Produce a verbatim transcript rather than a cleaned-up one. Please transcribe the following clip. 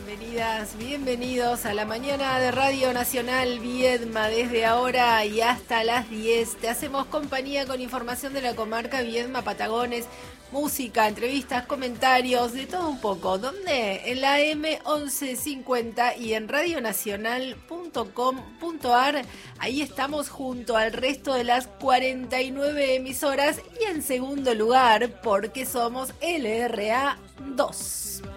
Bienvenidas, bienvenidos a la mañana de Radio Nacional Viedma. Desde ahora y hasta las diez te hacemos compañía con información de la comarca Viedma, Patagones, música, entrevistas, comentarios, de todo un poco. ¿Dónde? En la M once cincuenta y en radionacional punto com punto ar. Ahí estamos junto al resto de las cuarenta y nueve emisoras y en segundo lugar porque somos L R A dos.